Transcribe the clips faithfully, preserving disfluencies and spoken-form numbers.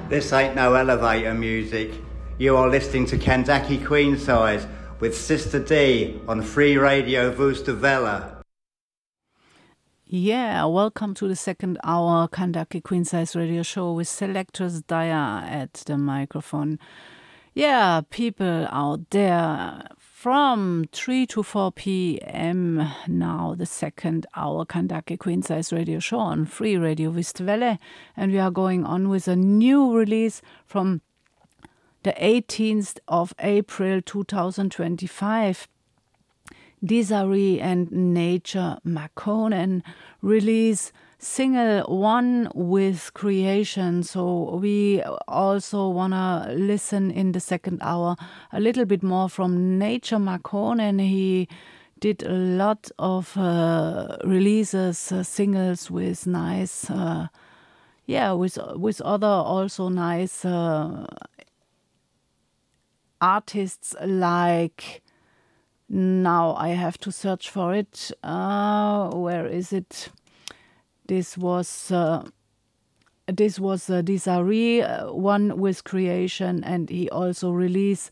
This ain't no elevator music. You are listening to Kandaki Queensize with Sister D on Free Radio Vustavella. Yeah, welcome to the second hour Kandaki Queensize radio show with Selectress Daya at the microphone. Yeah, people out there, from three to four p.m. now, the second hour Kandaki Queensize radio show on Free Radio Vustavella, and we are going on with a new release from the eighteenth of April two thousand twenty-five. Desiree and Nature Makonnen release single one with Creation. So we also want to listen in the second hour a little bit more from Nature Makonnen. He did a lot of uh, releases, uh, singles with nice, uh, yeah, with with other also nice uh, artists like. Now I have to search for it. Uh, where is it? This was uh, this was uh, Desiree, uh, one with Creation, and he also released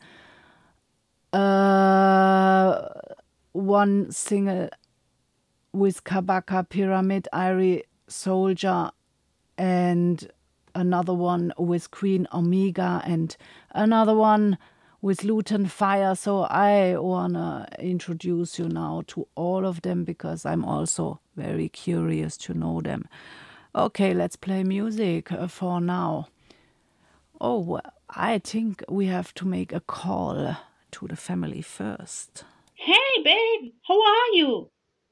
uh, one single with Kabaka, Pyramid, Irie Soldier, and another one with Queen Omega, and another one with Luton Fire. So I wanna introduce you now to all of them because I'm also very curious to know them. Okay, let's play music for now. Oh, I think we have to make a call to the family first. Hey, babe, how are you?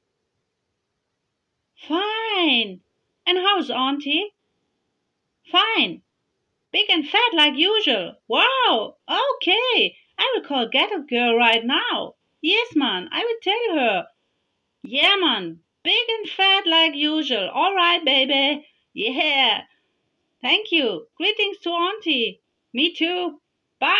Fine. And how's Auntie? Fine. Big and fat like usual. Wow. Okay. I will call Ghetto Girl right now. Yes, man. I will tell her. Yeah, man. Big and fat like usual. All right, baby. Yeah. Thank you. Greetings to Auntie. Me too.